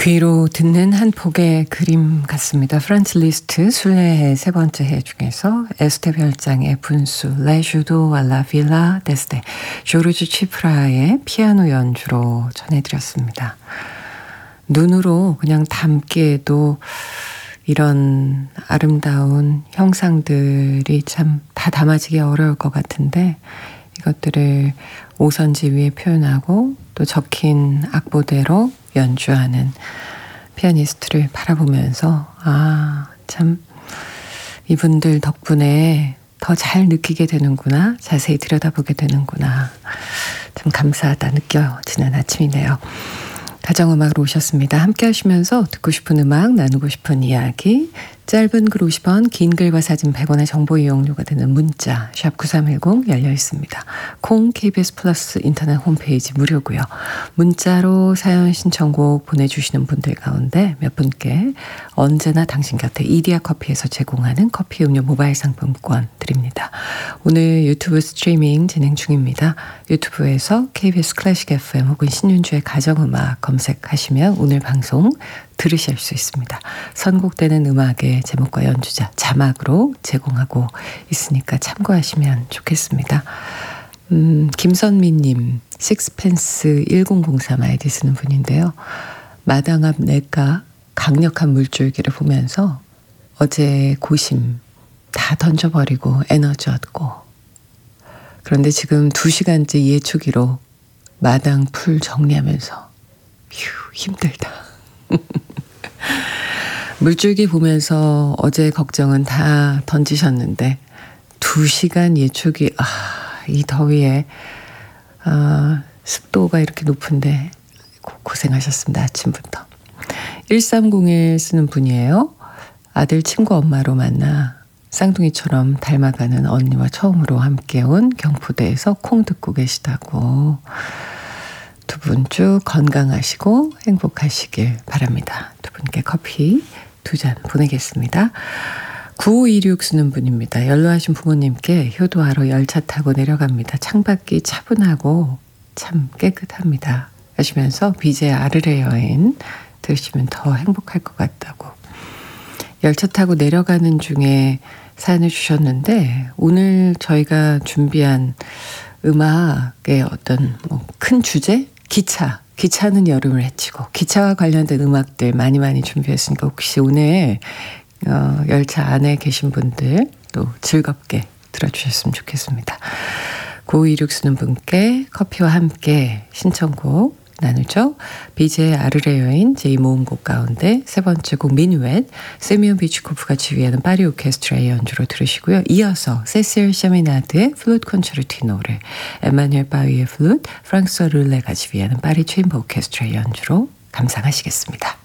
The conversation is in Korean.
귀로 듣는 한 폭의 그림 같습니다. 프란츠 리스트 순례의 세 번째 해 중에서 에스테 별장의 분수 레주도 알라 빌라 데스데 조르주 치프라의 피아노 연주로 전해드렸습니다. 눈으로 그냥 담기에도 이런 아름다운 형상들이 참 다 담아지기 어려울 것 같은데 이것들을 오선지 위에 표현하고 또 적힌 악보대로 연주하는 피아니스트를 바라보면서 참 이분들 덕분에 더 잘 느끼게 되는구나, 자세히 들여다보게 되는구나, 참 감사하다 느껴지는 아침이네요. 가정음악으로 오셨습니다. 함께 하시면서 듣고 싶은 음악, 나누고 싶은 이야기, 짧은 글 50원, 긴 글과 사진 100원의 정보 이용료가 되는 문자 샵 9310 열려 있습니다. 콩 KBS 플러스 인터넷 홈페이지 무료고요. 문자로 사연 신청곡 보내주시는 분들 가운데 몇 분께 언제나 당신 곁에 이디야 커피에서 제공하는 커피 음료 모바일 상품권 드립니다. 오늘 유튜브 스트리밍 진행 중입니다. 유튜브에서 KBS 클래식 FM 혹은 신윤주의 가정음악 검색하시면 오늘 방송 들으실 수 있습니다. 선곡되는 음악의 제목과 연주자 자막으로 제공하고 있으니까 참고하시면 좋겠습니다. 김선미님, 식스펜스 1003 아이디 쓰는 분인데요. 마당 앞 냇가 강력한 물줄기를 보면서 어제 고심 다 던져버리고 에너지 얻고, 그런데 지금 2시간째 예초기로 마당 풀 정리하면서 힘들다. 물줄기 보면서 어제 걱정은 다 던지셨는데 2시간 예초기, 이 더위에 습도가 이렇게 높은데 고생하셨습니다. 아침부터. 1301 쓰는 분이에요. 아들 친구 엄마로 만나 쌍둥이처럼 닮아가는 언니와 처음으로 함께 온 경포대에서 콩 듣고 계시다고. 두 분 쭉 건강하시고 행복하시길 바랍니다. 두 분께 커피 2잔 보내겠습니다. 9526 쓰는 분입니다. 연로하신 부모님께 효도하러 열차 타고 내려갑니다. 창밖이 차분하고 참 깨끗합니다. 하시면서 BJ 아르레 여인 들으시면 더 행복할 것 같다고. 열차 타고 내려가는 중에 사연을 주셨는데 오늘 저희가 준비한 음악의 어떤 큰 주제? 기차는 여름을 헤치고 기차와 관련된 음악들 많이 준비했으니까 혹시 오늘 열차 안에 계신 분들 또 즐겁게 들어주셨으면 좋겠습니다. 9526 쓰는 분께 커피와 함께 신청곡 나누죠. BJ 아르레 여인 제2모음곡 가운데 세 번째 곡 미누엣, 세미온 비치코프가 지휘하는 파리 오케스트라의 연주로 들으시고요. 이어서 세실 샤미나드의 플루트 콘체르티노를, 에마뉴엘 바위의 플루트, 프랑스와 룰레가 지휘하는 파리 체인버 오케스트라의 연주로 감상하시겠습니다.